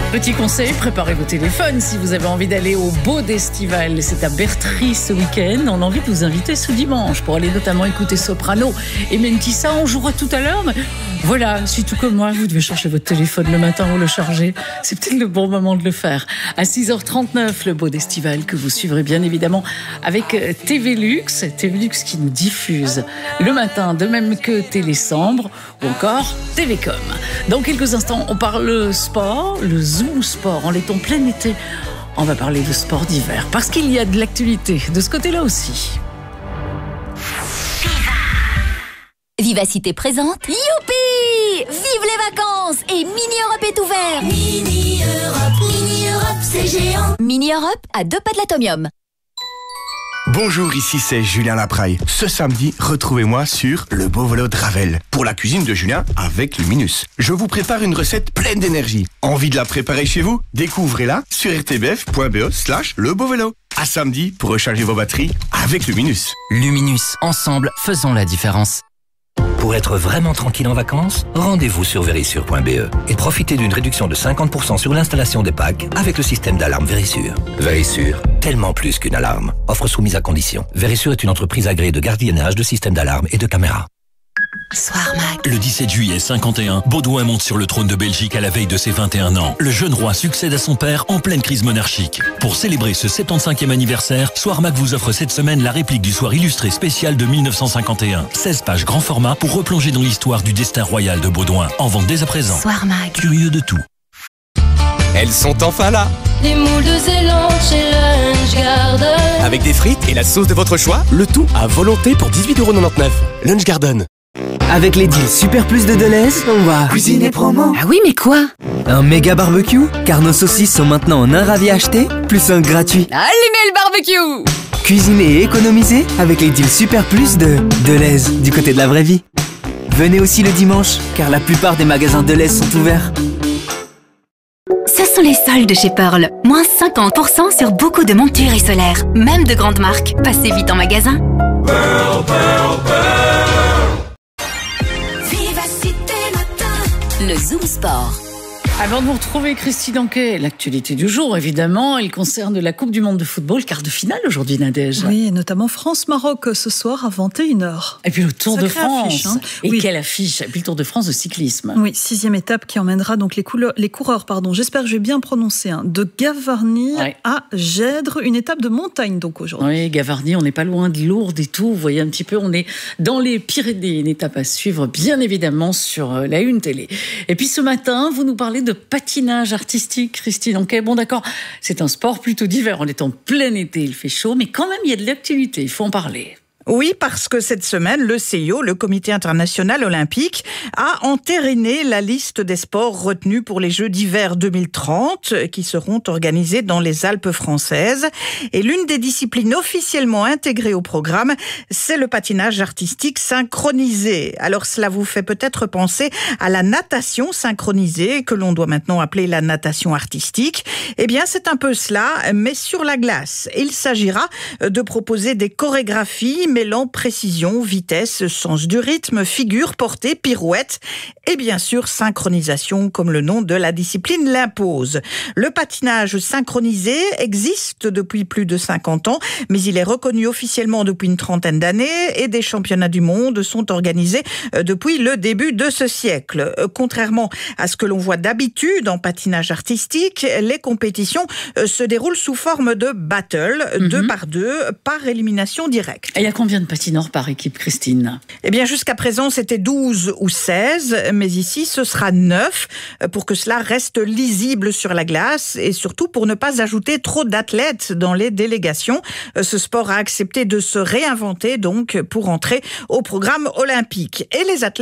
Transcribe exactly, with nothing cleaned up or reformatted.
Petit conseil, préparez vos téléphones si vous avez envie d'aller au Beau d'Estival. C'est à Bertry ce week-end. On a envie de vous inviter ce dimanche pour aller notamment écouter Soprano et Mentissa. On jouera tout à l'heure, mais voilà, si tout comme moi, vous devez chercher votre téléphone le matin ou le charger, c'est peut-être le bon moment de le faire. À six heures trente-neuf, le Beau d'Estival que vous suivrez bien évidemment avec T V Luxe. T V Luxe qui nous diffuse le matin, de même que Télésambre ou encore T V Com. Dans quelques instants, on parle sport, le Zoom Sport. On est en plein été. On va parler de sport d'hiver parce qu'il y a de l'actualité de ce côté-là aussi. Vivacité présente. Youpi! Vive les vacances! Et Mini Europe est ouvert! Mini Europe, Mini Europe, c'est géant! Mini Europe à deux pas de l'Atomium. Bonjour, ici c'est Julien Lapraille. Ce samedi, retrouvez-moi sur le Beau Vélo de Ravel pour la cuisine de Julien avec Luminus. Je vous prépare une recette pleine d'énergie. Envie de la préparer chez vous? Découvrez-la sur r t b f point b e slash le beau vélo. À samedi pour recharger vos batteries avec Luminus. Luminus, ensemble, faisons la différence. Pour être vraiment tranquille en vacances, rendez-vous sur Verisure point b e et profitez d'une réduction de cinquante pour cent sur l'installation des packs avec le système d'alarme Verisure. Verisure, tellement plus qu'une alarme. Offre soumise à condition. Verisure est une entreprise agréée de gardiennage de systèmes d'alarme et de caméras. Soir Max. Le dix-sept juillet cinquante et un, Baudouin monte sur le trône de Belgique à la veille de ses vingt et un ans. Le jeune roi succède à son père en pleine crise monarchique. Pour célébrer ce soixante-quinzième anniversaire, Soirmac vous offre cette semaine la réplique du soir illustré spécial de mille neuf cent cinquante et un. seize pages grand format pour replonger dans l'histoire du destin royal de Baudouin. En vente dès à présent. Soirmac. Curieux de tout. Elles sont enfin là. Les moules de Zélande chez Lunch Garden. Avec des frites et la sauce de votre choix, le tout à volonté pour dix-huit euros quatre-vingt-dix-neuf. Lunch Garden. Avec les deals Super Plus de Deleuze, on va cuisiner promo. Ah oui, mais quoi? Un méga barbecue, car nos saucisses sont maintenant en un ravi acheté, plus un gratuit. Allumez le barbecue! Cuisiner et économiser avec les deals Super Plus de Deleuze, du côté de la vraie vie. Venez aussi le dimanche, car la plupart des magasins Deleuze sont ouverts. Ce sont les soldes chez Pearl. Moins cinquante pour cent sur beaucoup de montures et solaires, même de grandes marques. Passez vite en magasin. Pearl, Pearl, Pearl. Vivacité matin. Le Zoom Sport. Avant de vous retrouver, Christine Anquet, l'actualité du jour, évidemment, elle concerne la Coupe du Monde de football, quart de finale aujourd'hui, Nadège. Oui, et notamment France-Maroc ce soir à vingt et une heures. Et puis le Tour Sacrée de France. affiche, hein. Et oui. quelle affiche. Et puis le Tour de France de cyclisme. Oui, sixième étape qui emmènera donc les, couleurs, les coureurs, pardon, j'espère que je vais bien prononcer, hein, de Gavarnie ouais. à Gèdre, une étape de montagne donc aujourd'hui. Oui, Gavarnie, on n'est pas loin de Lourdes et tout, vous voyez un petit peu, on est dans les Pyrénées, une étape à suivre bien évidemment sur la Une Télé. Et puis ce matin, vous nous parlez de patinage artistique, Christine Anquet. Bon d'accord, c'est un sport plutôt d'hiver, on est en plein été, il fait chaud, mais quand même il y a de l'activité, il faut en parler. Oui, parce que cette semaine, le C I O, le Comité international olympique, a entériné la liste des sports retenus pour les Jeux d'hiver deux mille trente, qui seront organisés dans les Alpes françaises. Et l'une des disciplines officiellement intégrées au programme, c'est le patinage artistique synchronisé. Alors cela vous fait peut-être penser à la natation synchronisée, que l'on doit maintenant appeler la natation artistique. Eh bien, c'est un peu cela, mais sur la glace. Il s'agira de proposer des chorégraphies, mêlant précision, vitesse, sens du rythme, figure, portée, pirouette et bien sûr synchronisation comme le nom de la discipline l'impose. Le patinage synchronisé existe depuis plus de cinquante ans, mais il est reconnu officiellement depuis une trentaine d'années et des championnats du monde sont organisés depuis le début de ce siècle. Contrairement à ce que l'on voit d'habitude en patinage artistique, les compétitions se déroulent sous forme de battle, mm-hmm. deux par deux, par élimination directe. Et il y a combien de patineurs par équipe, Christine? Eh bien, jusqu'à présent, c'était douze ou seize, mais ici, ce sera neuf pour que cela reste lisible sur la glace et surtout pour ne pas ajouter trop d'athlètes dans les délégations. Ce sport a accepté de se réinventer donc pour entrer au programme olympique. Et les athlètes